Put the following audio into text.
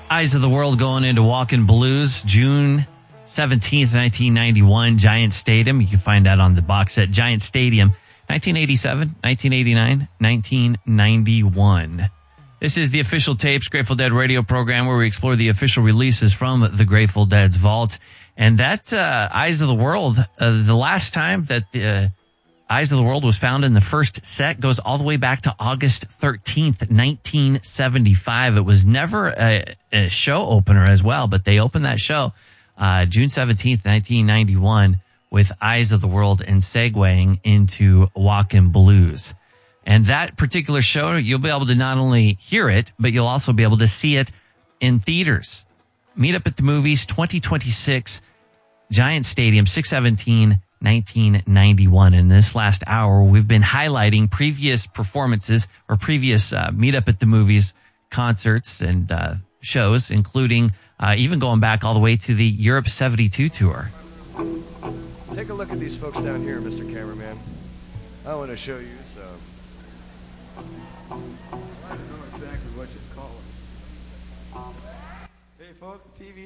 Eyes of the World going into Walkin' Blues, June 17th, 1991, Giant Stadium. You can find that on the box set, Giant Stadium, 1987, 1989, 1991. This is the Official Tapes Grateful Dead radio program where we explore the official releases from the Grateful Dead's vault. And that Eyes of the World, the last time that the Eyes of the World was found in the first set goes all the way back to August 13th, 1975. It was never a show opener as well, but they opened that show June 17th, 1991 with Eyes of the World and segueing into Walkin' Blues. And that particular show, you'll be able to not only hear it, but you'll also be able to see it in theaters. Meet Up at the Movies 2026, Giant Stadium, 6/17, 1991. In this last hour, we've been highlighting previous performances or previous Meet Up at the Movies concerts and shows, including even going back all the way to the Europe 72 tour. Take a look at these folks down here, Mr. Cameraman. I want to show you some. I don't know exactly what you call it. Hey, folks, the TV